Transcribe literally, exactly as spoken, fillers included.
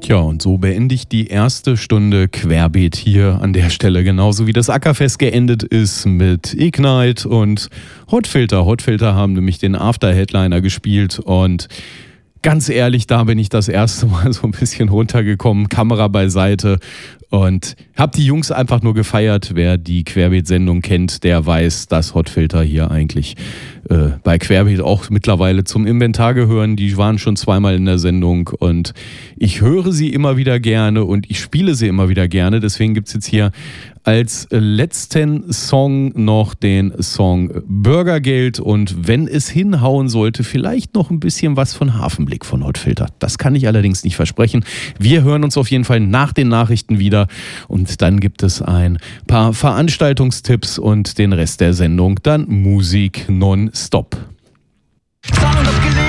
Tja, und so beende ich die erste Stunde Querbeet hier an der Stelle, genauso wie das Ackerfest geendet ist mit Ignite und Hotfilter. Hotfilter haben nämlich den After-Headliner gespielt und ganz ehrlich, da bin ich das erste Mal so ein bisschen runtergekommen, Kamera beiseite und habe die Jungs einfach nur gefeiert. Wer die Querbeet-Sendung kennt, der weiß, dass Hotfilter hier eigentlich äh, bei Querbeet auch mittlerweile zum Inventar gehören. Die waren schon zweimal in der Sendung und ich höre sie immer wieder gerne und ich spiele sie immer wieder gerne. Deswegen gibt es jetzt hier als letzten Song noch den Song Bürgergeld und wenn es hinhauen sollte, vielleicht noch ein bisschen was von Hafenblick von Hotfilter. Das kann ich allerdings nicht versprechen. Wir hören uns auf jeden Fall nach den Nachrichten wieder und dann gibt es ein paar Veranstaltungstipps und den Rest der Sendung dann Musik nonstop. Sound of